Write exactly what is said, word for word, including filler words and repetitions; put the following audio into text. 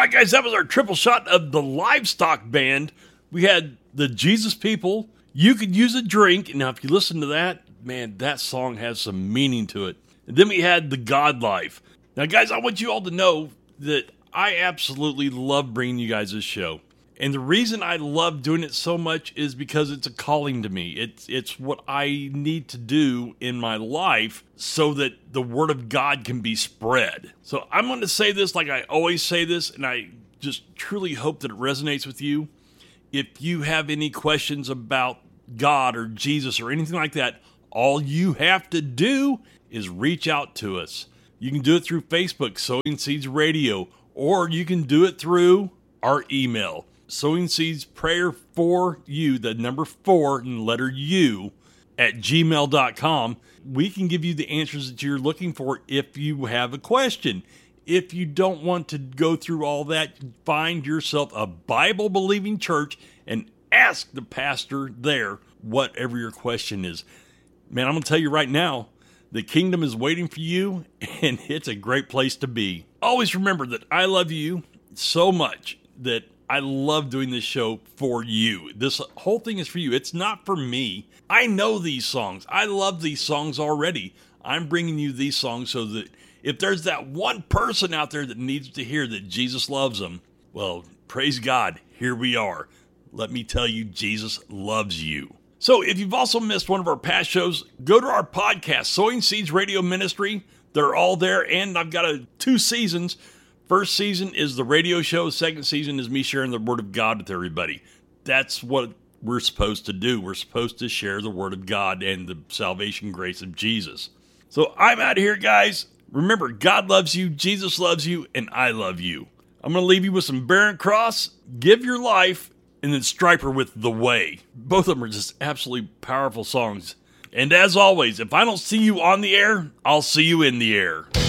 right, guys, that was our triple shot of the Livestock Band. We had the Jesus People, You Could Use a Drink. Now, if you listen to that, man, that song has some meaning to it. And then we had the God Life. Now, guys, I want you all to know that I absolutely love bringing you guys this show. And the reason I love doing it so much is because it's a calling to me. It's it's what I need to do in my life so that the Word of God can be spread. So I'm going to say this like I always say this, and I just truly hope that it resonates with you. If you have any questions about God or Jesus or anything like that, all you have to do is reach out to us. You can do it through Facebook, Sowing Seeds Radio, or you can do it through our email. Sowing Seeds Prayer for You, the number four and letter U, at gmail dot com. We can give you the answers that you're looking for if you have a question. If you don't want to go through all that, find yourself a Bible-believing church and ask the pastor there whatever your question is. Man, I'm going to tell you right now, the kingdom is waiting for you, and it's a great place to be. Always remember that I love you so much that I love doing this show for you. This whole thing is for you. It's not for me. I know these songs. I love these songs already. I'm bringing you these songs so that if there's that one person out there that needs to hear that Jesus loves them, well, praise God, here we are. Let me tell you, Jesus loves you. So if you've also missed one of our past shows, go to our podcast, Sowing Seeds Radio Ministry. They're all there, and I've got a, two seasons. First season is the radio show. Second season is me sharing the Word of God with everybody. That's what we're supposed to do. We're supposed to share the Word of God and the salvation grace of Jesus. So I'm out of here, guys. Remember, God loves you, Jesus loves you, and I love you. I'm going to leave you with some Barren Cross, Give Your Life, and then Striper with The Way. Both of them are just absolutely powerful songs. And as always, if I don't see you on the air, I'll see you in the air.